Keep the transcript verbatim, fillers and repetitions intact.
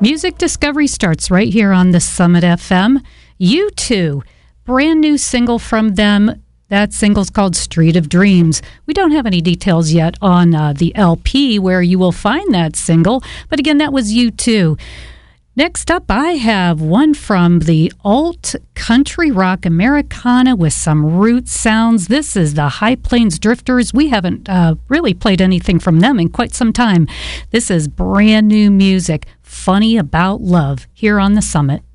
Music discovery starts right here on the Summit F M. U two, brand new single from them. That single's called Street of Dreams. We don't have any details yet on uh, the L P where you will find that single, but again, that was U two. Next up, I have one from the alt country rock Americana with some root sounds. This is the High Plains Drifters. We haven't uh, really played anything from them in quite some time. This is brand new music, Funny About Love, here on the Summit.